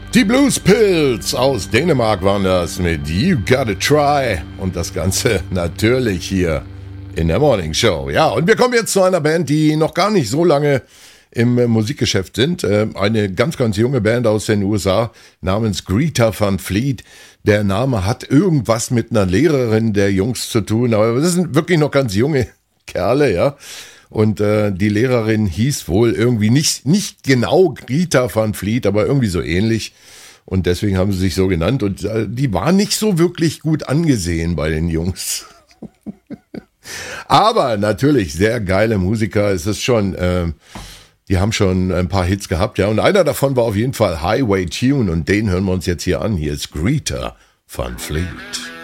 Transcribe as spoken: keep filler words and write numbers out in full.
Die Blues Pills aus Dänemark waren das mit You Gotta Try und das Ganze natürlich hier in der Morning Show. Ja, und wir kommen jetzt zu einer Band, die noch gar nicht so lange im Musikgeschäft sind. Eine ganz, ganz junge Band aus den U S A namens Greta Van Fleet. Der Name hat irgendwas mit einer Lehrerin der Jungs zu tun, aber das sind wirklich noch ganz junge Kerle, ja. Und äh, die Lehrerin hieß wohl irgendwie nicht, nicht genau Greta Van Fleet, aber irgendwie so ähnlich. Und deswegen haben sie sich so genannt. Und äh, die war nicht so wirklich gut angesehen bei den Jungs. Aber natürlich sehr geile Musiker. Es ist schon, äh, die haben schon ein paar Hits gehabt, ja. Und einer davon war auf jeden Fall Highway Tune. Und den hören wir uns jetzt hier an. Hier ist Greta Van Fleet.